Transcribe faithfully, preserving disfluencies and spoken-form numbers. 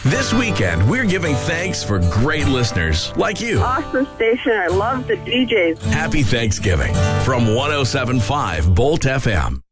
This weekend, we're giving thanks for great listeners like you. Awesome station. I love the D Js. Happy Thanksgiving from one oh seven point five Bolt F M.